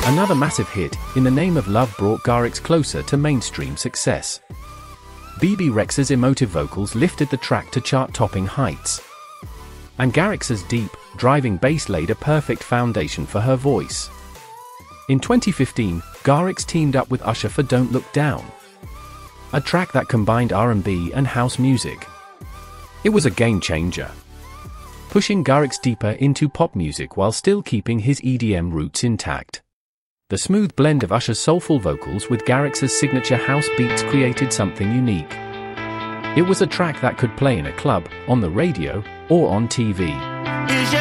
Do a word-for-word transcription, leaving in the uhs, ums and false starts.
Another massive hit, In the Name of Love, brought Garrix closer to mainstream success. Bebe Rexha's emotive vocals lifted the track to chart-topping heights. And Garrix's deep, driving bass laid a perfect foundation for her voice. In twenty fifteen, Garrix teamed up with Usher for Don't Look Down, a track that combined R and B and house music. It was a game-changer, pushing Garrix deeper into pop music while still keeping his E D M roots intact. The smooth blend of Usher's soulful vocals with Garrix's signature house beats created something unique. It was a track that could play in a club, on the radio, or on T V.